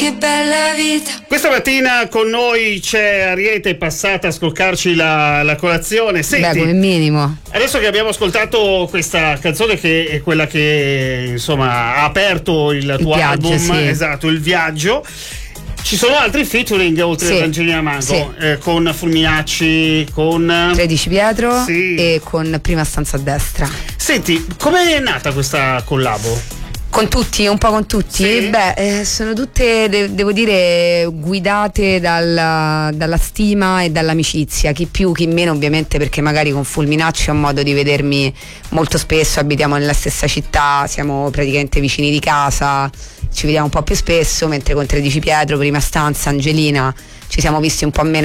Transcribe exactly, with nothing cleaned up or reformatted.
che bella vita. Questa mattina con noi c'è Ariete, è passata a scoccarci la, la colazione. Senti, beh, come minimo. Adesso che abbiamo ascoltato questa canzone, che è quella che insomma ha aperto il, il tuo viaggio, album, sì. esatto, il viaggio, ci sono altri featuring oltre sì. ad Angelina Mango, sì. eh, con Fulminacci, con tredici Pietro, sì. e con Prima stanza a destra. Senti, com'è nata questa collabo? Con tutti, un po' con tutti? Sì. Beh, eh, sono tutte, de- devo dire, guidate dalla, dalla stima e dall'amicizia, chi più, chi meno, ovviamente, perché magari con Fulminacci ho modo di vedermi molto spesso, abitiamo nella stessa città, siamo praticamente vicini di casa, ci vediamo un po' più spesso, mentre con tredici Pietro, Prima stanza, Angelina, ci siamo visti un po' meno